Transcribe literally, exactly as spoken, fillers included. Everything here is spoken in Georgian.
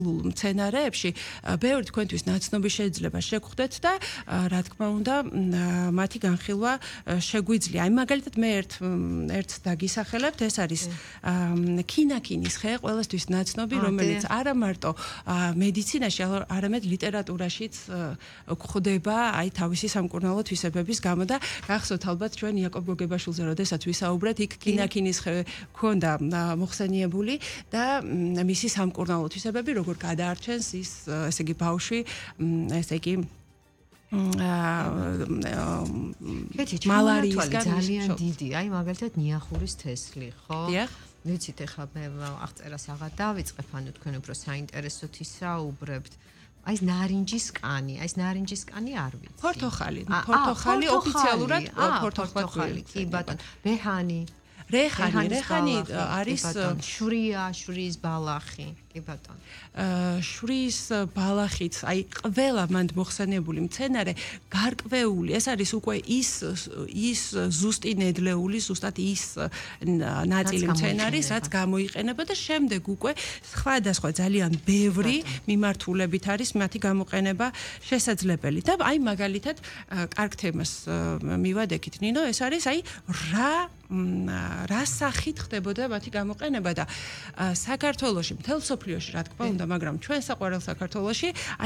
მცენარეებში ბევრი თქვენთვის ნაცნობი შეიძლება შეგხვდეთ და რა თქმა უნდა მათი განხილვა შეგვიძლია. აი მაგალითად მე ერთ ერთს დაგისახელებთ, ეს არის ქინაქინის ხე, ყველასთვის ნაცნობი, რომელიც არა მარტო მედიცინაში, არამედ ლიტერატურაშიც გვხვდება აი თავისი სამკურნალო თვისებების გამო და გახსოვთ ალბათ ჩვენ იაკობ გოგებაშვილზე როდესაც ვისაუბრეთ, იქ ქინაქინის ხე გვქონდა მოხსენიებული და მისი სამკურნალო თვისებები როგორ გადაარჩენს ის ესე იგი ბავშვი ესე იგი მალარიისგან ძალიან დიდი, აი მაგალითად ნიახურის თესლი, ხო? დიახ. ვიცით ახლა მე აღწერას აღარ დავიწყებ, ანუ თქვენ უფრო საინტერესოდ ისაუბრებთ. აი ეს ნარინჯის კანი, აი ეს ნარინჯის კანი არ ვიცი. ფორტოხალი, ფორტოხალი ოფიციალურად ფორტოხალი, კი ბატონო. რეჰანი რეჰანი, რეჰანი არის შვრია, შვრიის ბალახი, კი ბატონო. შვრიის ბალახიც, აი ყველა მანდ მოხსენებული მცენარე გარკვეული, ეს არის უკვე ის ის ზუსტი ნედლეული, ზუსტად ის ნაწილი მცენარის, რაც გამოიყენება და შემდეგ უკვე სხვადასხვა ძალიან ბევრი მიმართულებით არის მათი გამოყენება შესაძლებელი. და აი მაგალითად კარგ თემას მივადექით ნინო, ეს არის აი რა რა სახით ხდებოდა მათი გამოყენება და საქართველოში, მთელ მსოფლიოში, რა თქმა უნდა, მაგრამ ჩვენ საყვარელ საქართველოში